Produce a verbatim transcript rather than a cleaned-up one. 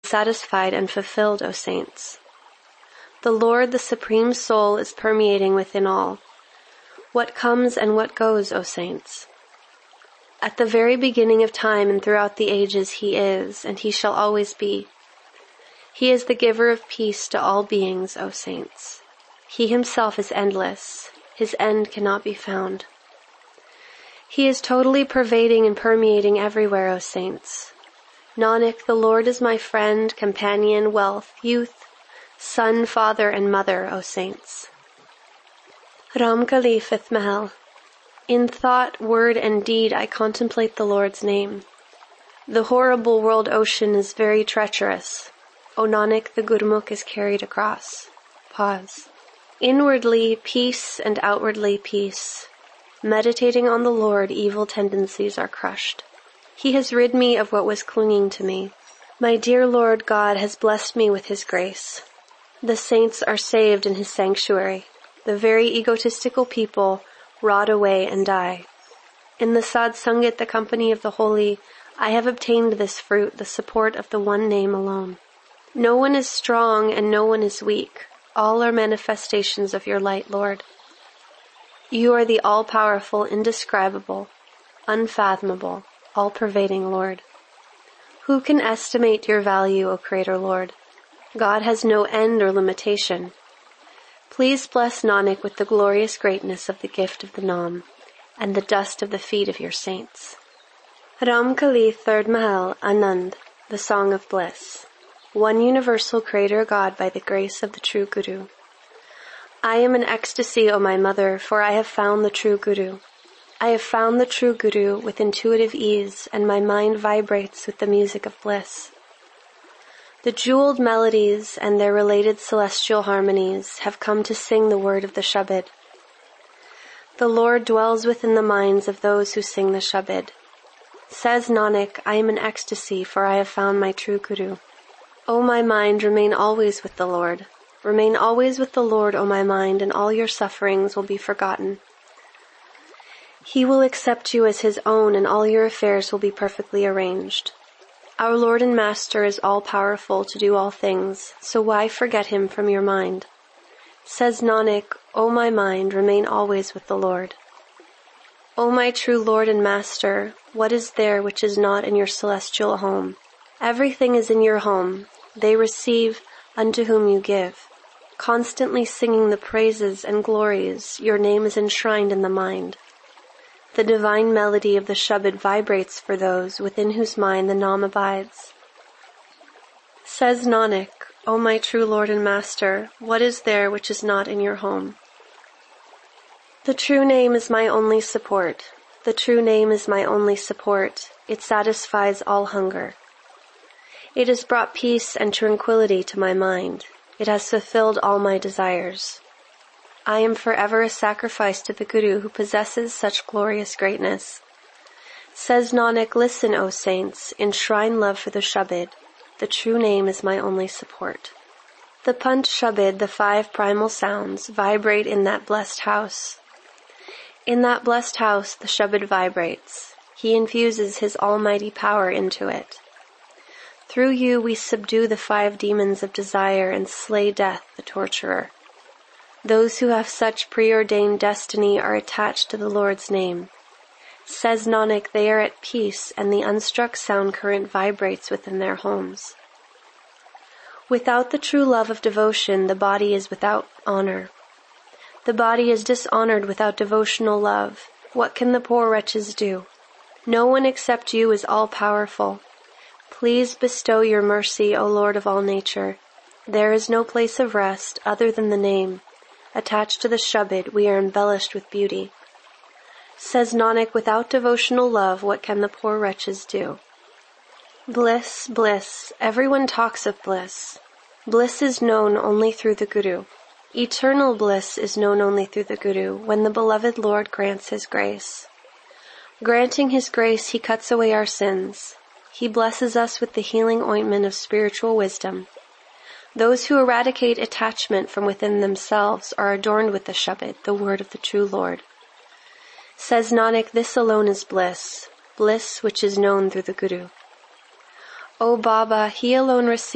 satisfied and fulfilled, O saints. The Lord, the Supreme Soul, is permeating within all. What comes and what goes, O saints? At the very beginning of time and throughout the ages he is, and he shall always be. He is the giver of peace to all beings, O saints. He himself is endless. His end cannot be found. He is totally pervading and permeating everywhere, O saints. Nanak, the Lord is my friend, companion, wealth, youth, son, father, and mother, O saints. Ramkali, fifth Mahal. In thought, word, and deed I contemplate the Lord's name. The horrible world ocean is very treacherous. O Nanak, the Gurmukh is carried across. Pause. Inwardly peace and outwardly peace. Meditating on the Lord, evil tendencies are crushed. He has rid me of what was clinging to me. My dear Lord God has blessed me with his grace. The saints are saved in his sanctuary. The very egotistical people rot away and die. In the Sad Sangat, the company of the holy, I have obtained this fruit, the support of the one name alone. No one is strong and no one is weak. All are manifestations of your light, Lord. You are the all-powerful, indescribable, unfathomable, all-pervading Lord. Who can estimate your value, O Creator Lord? God has no end or limitation. Please bless Nanak with the glorious greatness of the gift of the Nam and the dust of the feet of your saints. Ramkali, third Mahal, Anand, the Song of Bliss. One universal Creator God by the grace of the true Guru. I am in ecstasy, O my mother, for I have found the true Guru. I have found the true Guru with intuitive ease, and my mind vibrates with the music of bliss. The jeweled melodies and their related celestial harmonies have come to sing the word of the Shabad. The Lord dwells within the minds of those who sing the Shabad. Says Nanak, I am in ecstasy, for I have found my true Guru. O my mind, remain always with the Lord. Remain always with the Lord, O my mind, and all your sufferings will be forgotten. He will accept you as his own, and all your affairs will be perfectly arranged. Our Lord and Master is all-powerful to do all things, so why forget him from your mind? Says Nanak, O my mind, remain always with the Lord. O my true Lord and Master, what is there which is not in your celestial home? Everything is in your home. They receive unto whom you give. Constantly singing the praises and glories, your name is enshrined in the mind. The divine melody of the Shabad vibrates for those within whose mind the Nam abides. Says Nanak, O my true Lord and Master, what is there which is not in your home? The true name is my only support. The true name is my only support. It satisfies all hunger. It has brought peace and tranquility to my mind. It has fulfilled all my desires. I am forever a sacrifice to the Guru who possesses such glorious greatness. Says Nanak, listen, O saints, enshrine love for the Shabad. The true name is my only support. The Pant Shabad, the five primal sounds, vibrate in that blessed house. In that blessed house, the Shabad vibrates. He infuses his almighty power into it. Through you we subdue the five demons of desire and slay death, the torturer. Those who have such preordained destiny are attached to the Lord's name. Says Nanak, they are at peace and the unstruck sound current vibrates within their homes. Without the true love of devotion, the body is without honor. The body is dishonored without devotional love. What can the poor wretches do? No one except you is all-powerful. Please bestow your mercy, O Lord of all nature. There is no place of rest other than the name. Attached to the Shabad, we are embellished with beauty. Says Nanak, without devotional love, what can the poor wretches do? Bliss, bliss. Everyone talks of bliss. Bliss is known only through the Guru. Eternal bliss is known only through the Guru, when the beloved Lord grants his grace. Granting his grace, he cuts away our sins. He blesses us with the healing ointment of spiritual wisdom. Those who eradicate attachment from within themselves are adorned with the Shabad, the word of the true Lord. Says Nanak, this alone is bliss, bliss which is known through the Guru. O Baba, he alone receives